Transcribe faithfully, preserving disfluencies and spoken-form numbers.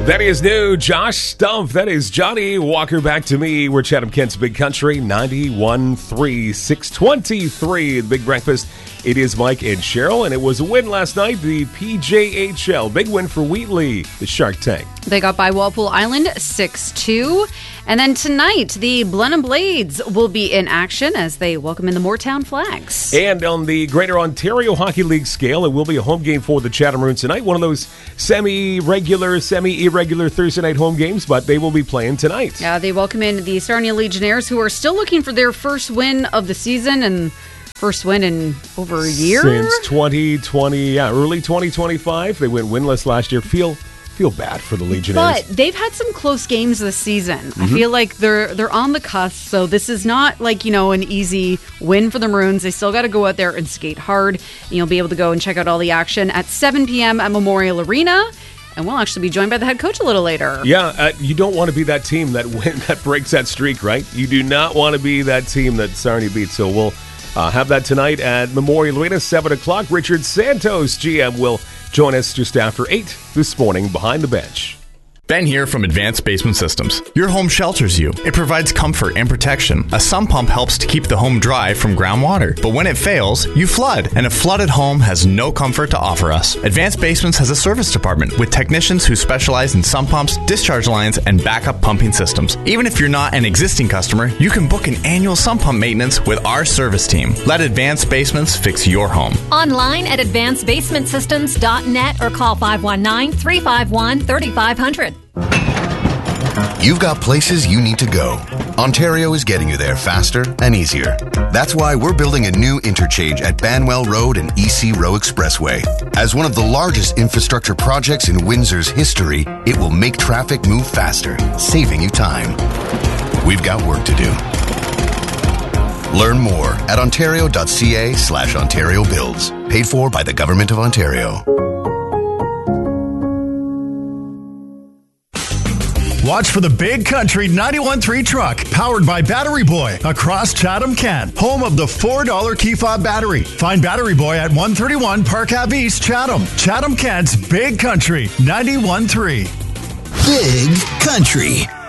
That is new. Josh Stumpf. That is Johnny Walker Back to Me. We're Chatham Kent's Big Country, ninety-one point three, six twenty-three. The Big Breakfast. It is Mike and Cheryl, and it was a win last night. The P J H L. Big win for Wheatley, the Shark Tank. They got by Walpole Island six two. And then tonight, the Blenheim Blades will be in action as they welcome in the Moortown Flags. And on the Greater Ontario Hockey League scale, it will be a home game for the Chatham Maroons tonight. One of those semi-regular, semi-irregular Thursday night home games, but they will be playing tonight. Yeah, they welcome in the Sarnia Legionnaires, who are still looking for their first win of the season and first win in over a year. Since twenty twenty, yeah, early twenty twenty-five. They went winless last year. Feel feel bad for the Legionnaires. But they've had some close games this season. Mm-hmm. I feel like they're they're on the cusp, so this is not like, you know, an easy win for the Maroons. They still got to go out there and skate hard. And you'll be able to go and check out all the action at seven p.m. at Memorial Arena. And we'll actually be joined by the head coach a little later. Yeah, uh, you don't want to be that team that win, that breaks that streak, right? You do not want to be that team that Sarnia beats. So we'll uh, have that tonight at Memorial Arena, seven o'clock. Richard Santos, G M, will join us just after eight this morning behind the bench. Ben here from Advanced Basement Systems. Your home shelters you. It provides comfort and protection. A sump pump helps to keep the home dry from groundwater. But when it fails, you flood. And a flooded home has no comfort to offer us. Advanced Basements has a service department with technicians who specialize in sump pumps, discharge lines, and backup pumping systems. Even if you're not an existing customer, you can book an annual sump pump maintenance with our service team. Let Advanced Basements fix your home. Online at advanced basement systems dot net or call five one nine, three five one, three five zero zero. You've got places you need to go. Ontario is getting you there faster and easier. That's why we're building a new interchange at Banwell Road and E C Row Expressway. As one of the largest infrastructure projects in Windsor's history, it will make traffic move faster, saving you time. We've got work to do. Learn more at ontario.ca slash Ontario Builds. Paid for by the Government of Ontario. Watch for the Big Country ninety-one point three truck, powered by Battery Boy, across Chatham Kent, home of the four dollar key fob battery. Find Battery Boy at one thirty-one Park Ave East, Chatham. Chatham Kent's Big Country ninety-one point three. Big Country.